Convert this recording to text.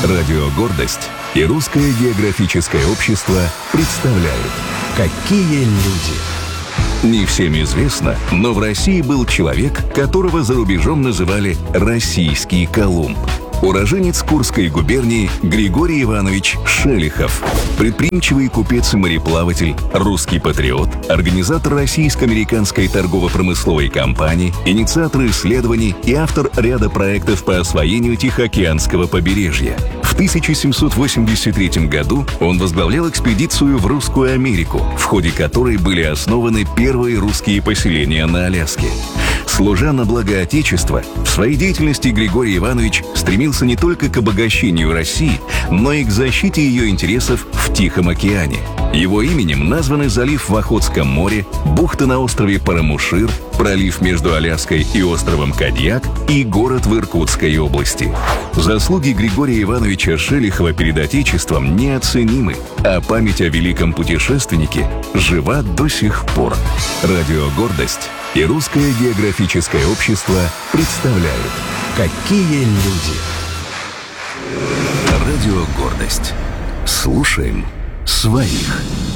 Радио «Гордость» и Русское географическое общество представляют «Какие люди». Не всем известно, но в России был человек, которого за рубежом называли «Российский Колумб». Уроженец Курской губернии Григорий Иванович Шелихов. Предприимчивый купец и мореплаватель, русский патриот, организатор российско-американской торгово-промысловой компании, инициатор исследований и автор ряда проектов по освоению Тихоокеанского побережья. В 1783 году он возглавлял экспедицию в Русскую Америку, в ходе которой были основаны первые русские поселения на Аляске. Служа на благо Отечества, в своей деятельности Григорий Иванович стремился не только к обогащению России, но и к защите ее интересов в Тихом океане. Его именем названы залив в Охотском море, бухта на острове Парамушир, пролив между Аляской и островом Кадьяк и город в Иркутской области. Заслуги Григория Ивановича Шелихова перед Отечеством неоценимы, а память о великом путешественнике жива до сих пор. Радио «Гордость» и Русское географическое общество представляют «Какие люди». Радио «Гордость». Слушаем своих.